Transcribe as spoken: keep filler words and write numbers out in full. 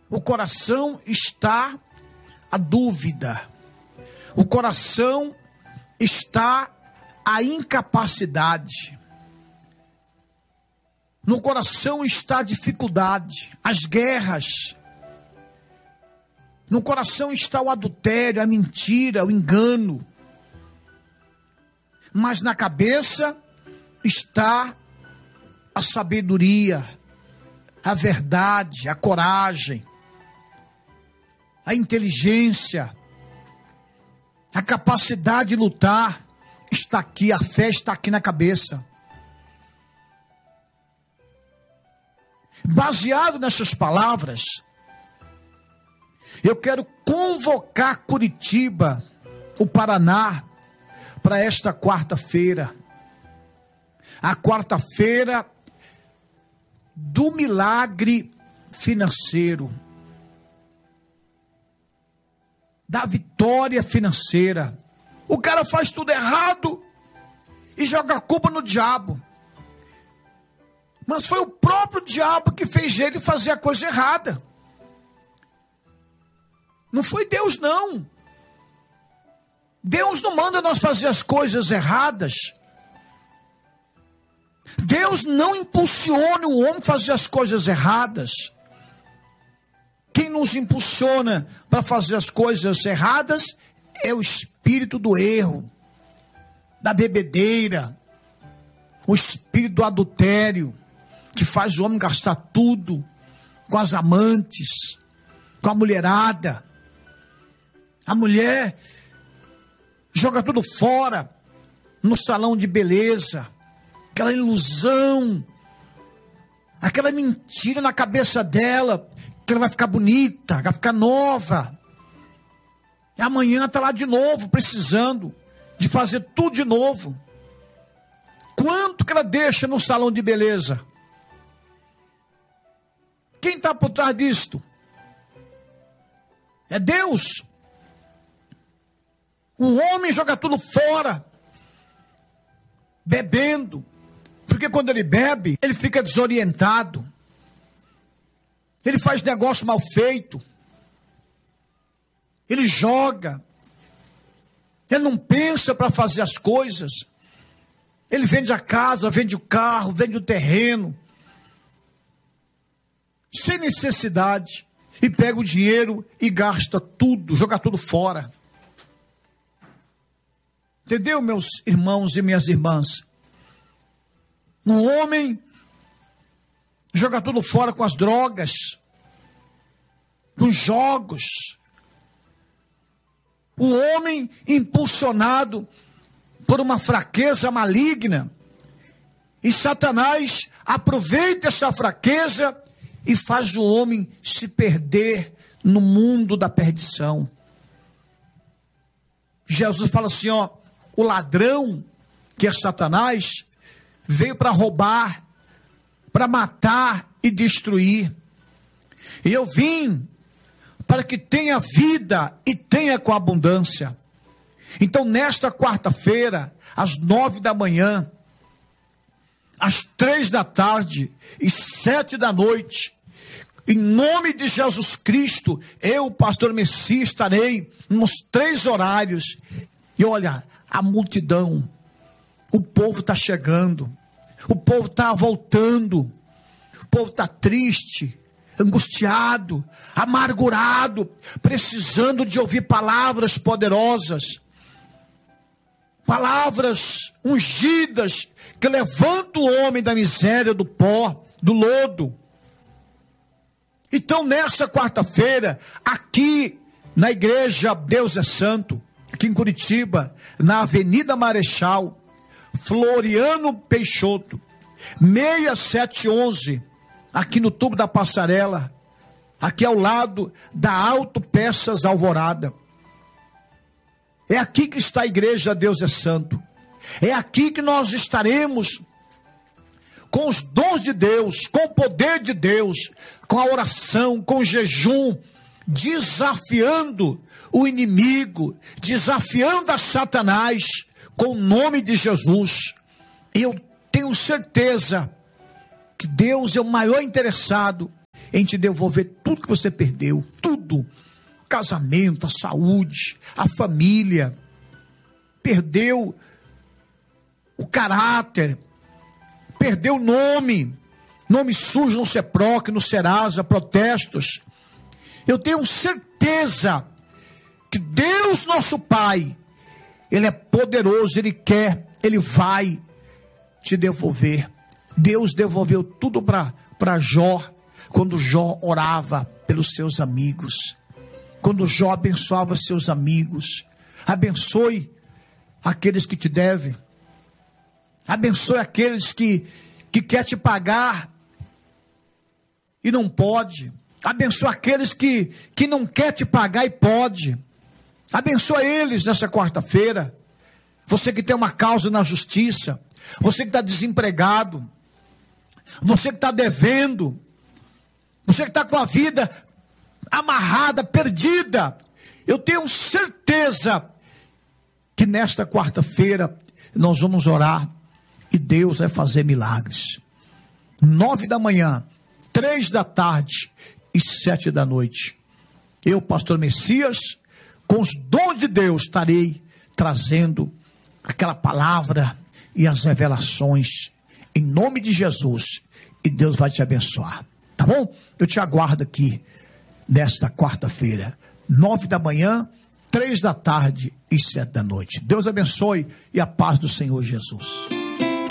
O coração está a dúvida. O coração está a incapacidade. No coração está a dificuldade, as guerras. No coração está o adultério, a mentira, o engano. Mas na cabeça está a sabedoria, a verdade, a coragem, a inteligência, a capacidade de lutar. Está aqui, a fé está aqui na cabeça. Baseado nessas palavras, eu quero convocar Curitiba, o Paraná, para esta quarta-feira. A quarta-feira do milagre financeiro, da vitória financeira. O cara faz tudo errado e joga a culpa no diabo. Mas foi o próprio diabo que fez ele fazer a coisa errada. Não foi Deus, não. Deus não manda nós fazer as coisas erradas. Deus não impulsiona o homem a fazer as coisas erradas. Quem nos impulsiona para fazer as coisas erradas é o espírito do erro, da bebedeira, o espírito do adultério, que faz o homem gastar tudo com as amantes, com a mulherada. A mulher joga tudo fora no salão de beleza, aquela ilusão, aquela mentira na cabeça dela, que ela vai ficar bonita, vai ficar nova. E amanhã está lá de novo, precisando de fazer tudo de novo. Quanto que ela deixa no salão de beleza? Quem está por trás disto? É Deus. O homem joga tudo fora, bebendo, porque quando ele bebe, ele fica desorientado, ele faz negócio mal feito, ele joga, ele não pensa para fazer as coisas, ele vende a casa, vende o carro, vende o terreno, sem necessidade, e pega o dinheiro e gasta tudo, joga tudo fora. Entendeu, meus irmãos e minhas irmãs? Um homem joga tudo fora com as drogas, com jogos. O homem impulsionado por uma fraqueza maligna. E Satanás aproveita essa fraqueza e faz o homem se perder no mundo da perdição. Jesus fala assim, ó, o ladrão, que é Satanás, veio para roubar, para matar e destruir. E eu vim para que tenha vida e tenha com abundância. Então, nesta quarta-feira, às nove da manhã, às três da tarde e sete da noite, em nome de Jesus Cristo, eu, pastor Messias, estarei nos três horários. E olha, a multidão, o povo está chegando, o povo está voltando, o povo está triste, angustiado, amargurado, precisando de ouvir palavras poderosas, palavras ungidas, que levantam o homem da miséria, do pó, do lodo. Então, nesta quarta-feira, aqui na igreja Deus é Santo, aqui em Curitiba, na Avenida Marechal Floriano Peixoto, seis sete um um, aqui no tubo da Passarela, aqui ao lado da Autopeças Alvorada. É aqui que está a igreja Deus é Santo. É aqui que nós estaremos com os dons de Deus, com o poder de Deus, com a oração, com o jejum, desafiando o inimigo, desafiando a Satanás, com o nome de Jesus. E eu tenho certeza que Deus é o maior interessado em te devolver tudo que você perdeu, tudo. Casamento, a saúde, a família. Perdeu o caráter, perdeu o nome, nome sujo no CEPROC, no Serasa, protestos. Eu tenho certeza que Deus, nosso Pai, Ele é poderoso, Ele quer, Ele vai te devolver. Deus devolveu tudo para Jó, quando Jó orava pelos seus amigos, quando Jó abençoava seus amigos. Abençoe aqueles que te devem, abençoe aqueles que, que quer te pagar e não pode, abençoe aqueles que, que não quer te pagar e pode, abençoe eles nessa quarta-feira. Você que tem uma causa na justiça, você que está desempregado, você que está devendo, você que está com a vida amarrada, perdida, eu tenho certeza que nesta quarta-feira nós vamos orar e Deus vai fazer milagres. Nove da manhã, três da tarde e sete da noite. Eu, pastor Messias, com os dons de Deus, estarei trazendo aquela palavra e as revelações em nome de Jesus, e Deus vai te abençoar, tá bom? Eu te aguardo aqui nesta quarta-feira, nove da manhã, três da tarde e sete da noite. Deus abençoe e a paz do Senhor Jesus.